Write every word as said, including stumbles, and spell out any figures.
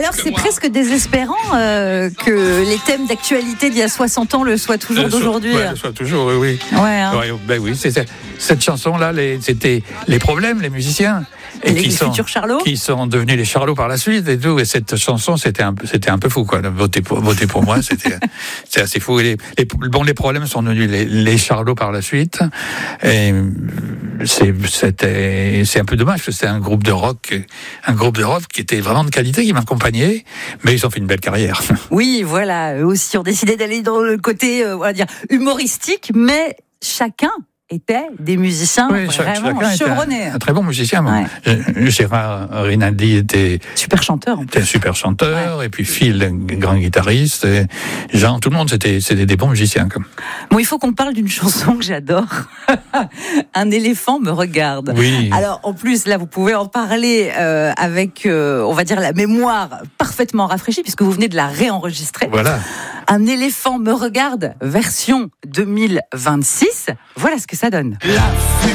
Alors c'est presque désespérant euh, que les thèmes d'actualité d'il y a soixante ans le soient toujours d'aujourd'hui. Ouais, le soient toujours, oui, oui. Ouais, hein. Ouais, ben oui, c'est, c'est, cette chanson-là, les, c'était les problèmes, les musiciens. Et, et les, qui les sont, futurs charlots qui sont devenus les charlots par la suite et tout. Et cette chanson, c'était un, c'était un peu fou, quoi. Voter pour, voter pour moi, c'était, c'est assez fou. Et les, les, bon, les problèmes sont devenus les, les charlots par la suite. Et c'est, c'était, c'est un peu dommage parce que c'était un groupe de rock, un groupe de rock qui était vraiment de qualité, qui m'accompagnait, mais ils ont fait une belle carrière. Oui, voilà. Eux aussi ont décidé d'aller dans le côté, euh, on va dire, humoristique, mais chacun étaient des musiciens oui, vraiment chevronnés. Un, un très bon musicien. Ouais. Gérard Rinaldi était super chanteur. Était un super chanteur, ouais. Et puis Phil, grand guitariste. Et Jean, tout le monde, c'était, c'était des bons musiciens. Comme. Bon, il faut qu'on parle d'une chanson que j'adore. Un éléphant me regarde. Oui. Alors, en plus, là, vous pouvez en parler euh, avec, euh, on va dire, la mémoire parfaitement rafraîchie, puisque vous venez de la réenregistrer. Voilà. Un éléphant me regarde, version deux mille vingt-six. Voilà ce que ça donne. La